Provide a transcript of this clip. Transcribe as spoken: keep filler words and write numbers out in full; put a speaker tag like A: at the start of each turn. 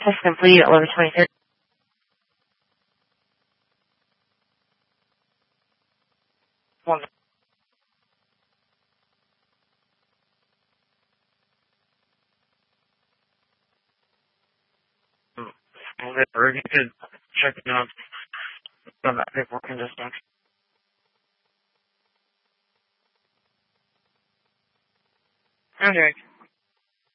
A: Test complete at eleven twenty-three. One. Or if you could check it out on that paperwork and just next. Okay.